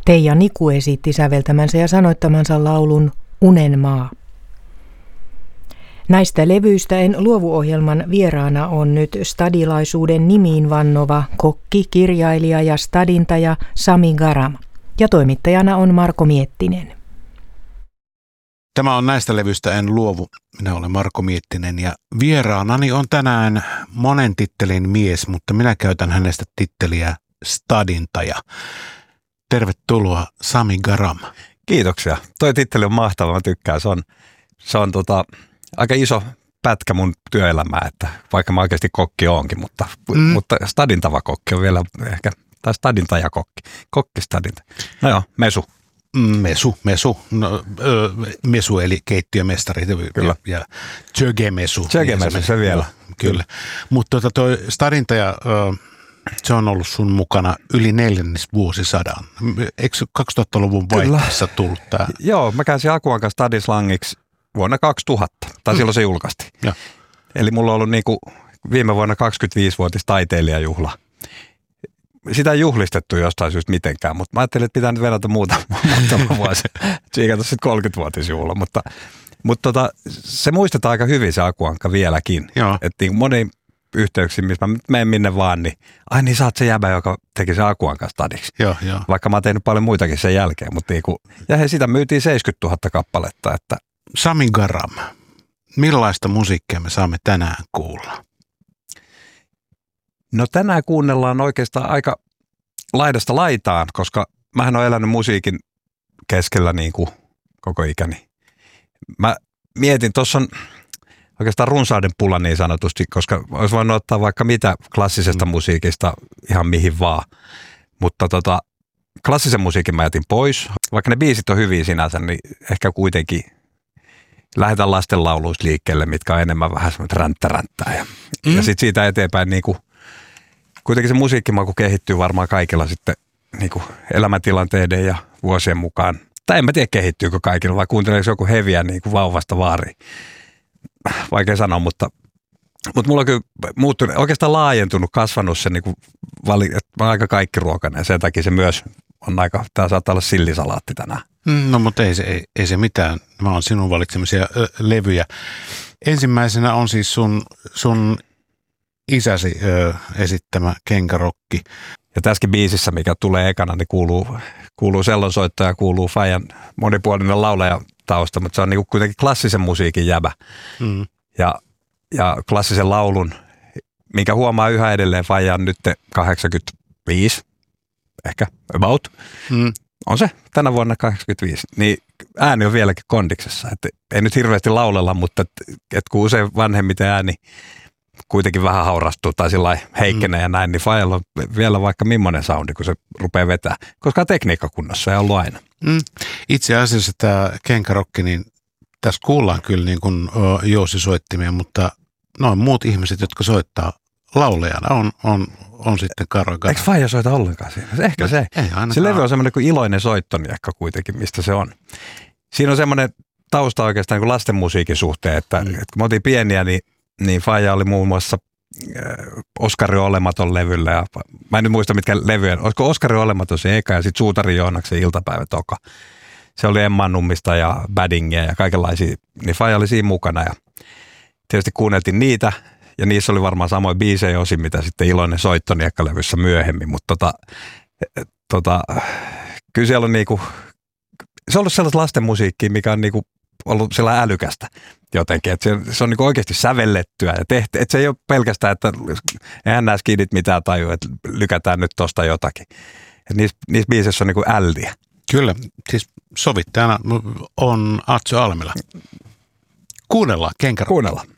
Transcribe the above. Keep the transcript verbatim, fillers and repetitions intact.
Teija Niku esitti säveltämänsä ja sanoittamansa laulun Unen maa. Näistä levyistä En luovu-ohjelman vieraana on nyt stadilaisuuden nimiin vannova kokki, kirjailija ja stadintaja Sami Garam. Ja toimittajana on Marko Miettinen. Tämä on näistä levyistä En luovu. Minä olen Marko Miettinen ja vieraanani on tänään monen tittelin mies, mutta minä käytän hänestä titteliä stadintaja. Tervetuloa Sami Garam. Kiitoksia. Toi titteli on mahtava, mä tykkään. Se on, se on tota, aika iso pätkä mun työelämää, että vaikka mä oikeasti kokki oonkin, mutta, mm. mutta stadintava kokki on vielä ehkä, tai stadintajakokki. Kokki stadinta. No joo, mesu. Mesu, mesu. No, ö, mesu eli keittiömestari. Kyllä. Ja, ja tjögemesu. Tjögemesu, se, se vielä. Kyllä. Kyllä. Mutta tota, toi stadintaja, ö, se on ollut sun mukana yli neljännes vuosisadan. Eikö kaksituhattaluvun vaihteessa tullut tämä? Joo, mä käänsin Akuankan stadislangiksi vuonna kaksituhatta, tai mm. silloin se julkaistiin. Ja. Eli mulla on ollut niinku viime vuonna kaksikymmentäviisivuotis taiteilijajuhla. Sitä ei juhlistettu jostain syystä mitenkään, mutta mä ajattelin, että pitää nyt verrata muutama, muutama vuosi. Siikata sitten kolmekymmentävuotisjuhla, mutta, mutta tota, se muistetaan aika hyvin se Akuankka vieläkin. Että niin moni yhteyksiin, missä mä menen minne vaan, niin ai niin sä oot se jäbä, joka teki se Akuankan stadiksi. Joo, jo. Vaikka mä oon tehnyt paljon muitakin sen jälkeen, mutta niinku, ja he sitä myytiin seitsemänkymmentätuhatta kappaletta. Että. Sami Garam, millaista musiikkia me saamme tänään kuulla? No tänään kuunnellaan oikeastaan aika laidasta laitaan, koska mähän olen elänyt musiikin keskellä niin kuin koko ikäni. Mä mietin, tuossa on oikeastaan runsauden pula niin sanotusti, koska olisi voinut ottaa vaikka mitä klassisesta mm. musiikista ihan mihin vaan. Mutta tota, klassisen musiikin mä jätin pois. Vaikka ne biisit on hyviä sinänsä, niin ehkä kuitenkin lähdetään lastenlauluista liikkeelle, mitkä on enemmän vähän semmoinen ränttäränttää. Ja, mm. ja sitten siitä eteenpäin niin kuin kuitenkin se musiikkimaku kehittyy varmaan kaikilla sitten niin kuin elämäntilanteiden ja vuosien mukaan. Tai en mä tiedä kehittyykö kaikilla, vai kuunteleeko joku heviä niin kuin vauvasta vaariin. Vaikea sanoa, mutta, mutta mulla on kyllä muuttunut, oikeastaan laajentunut, kasvanut se, niin kuin, että mä oon aika kaikkiruokainen ja sen takia se myös on aika, tää saattaa olla sillisalaatti tänään. No mutta ei se, ei, ei se mitään, mä oon sinun valitsemisia ö, levyjä. Ensimmäisenä on siis sun, sun isäsi ö, esittämä Kenkarokki. Ja tässäkin biisissä, mikä tulee ekana, niin kuuluu, kuuluu sellonsoitto ja kuuluu Fajan monipuolinen laulaja tausta, mutta se on niinku kuitenkin klassisen musiikin jäbä. Mm. Ja, ja klassisen laulun, minkä huomaa yhä edelleen, Faja on nyt kahdeksankymmentäviisi, ehkä about. Mm. On se tänä vuonna kahdeksankymmentäviisi, niin ääni on vieläkin kondiksessa. Et ei nyt hirveästi laulella, mutta et, et kun usein vanhemmiten ääni kuitenkin vähän haurastuu tai sillä heikkenee mm. ja näin, niin Fajalla on vielä vaikka millainen soundi, kun se rupeaa vetää, koska on tekniikka kunnossa ja ollut aina. Mm. Itse asiassa tämä Kenkarokki, niin tässä kuullaan kyllä niin kuin jousisoittimia, mutta noin muut ihmiset, jotka soittaa laulajana, on, on, on sitten Karo Garam. Eikö Faija soita ollenkaan siinä? Ehkä no, se. Se levy on semmoinen kuin iloinen soittoniekka kuitenkin, mistä se on. Siinä on semmoinen tausta oikeastaan niin kuin lasten musiikin suhteen, että, mm. että kun me oltiin pieniä, niin niin Faija oli muun muassa Oskari Olematon levyllä. Ja mä en nyt muista, mitkä levyjä. Olisiko Oskari Olematon se eka ja sitten Suutari Joonaksen iltapäivä toka. Se oli Emma Nummista ja Baddingia ja kaikenlaisia. Niin Faija oli siinä mukana ja tietysti kuunneltiin niitä. Ja niissä oli varmaan samoin biisejä osin, mitä sitten Iloinen soittoniekka-levyssä myöhemmin. Mutta tota, tota, kyllä siellä on niinku, se on ollut sellaista lasten musiikkia, mikä on niinku ollut sellainen älykästä jotenkin, että se, se on niin oikeasti sävellettyä ja tehty, että se ei ole pelkästään, että eihän nämä skidit mitään tajua, että lykätään nyt tosta jotakin. Että niissä, niissä biisissä on niin kuin älliä. Kyllä, siis sovittajana on Atso Almela. Kuunnellaan Kenkarokki. Kuunnellaan.